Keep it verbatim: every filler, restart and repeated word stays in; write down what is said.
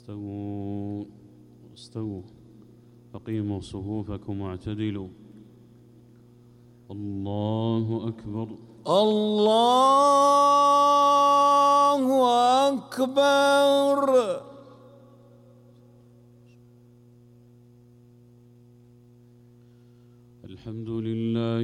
استووا استووا أقيموا صفوفكم واعتدلوا. الله أكبر. الله أكبر. الحمد لله